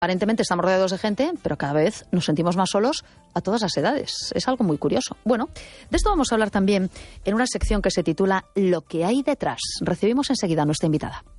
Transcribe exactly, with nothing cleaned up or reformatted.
Aparentemente estamos rodeados de gente, pero cada vez nos sentimos más solos a todas las edades. Es algo muy curioso. Bueno, de esto vamos a hablar también en una sección que se titula Lo que hay detrás. Recibimos enseguida a nuestra invitada.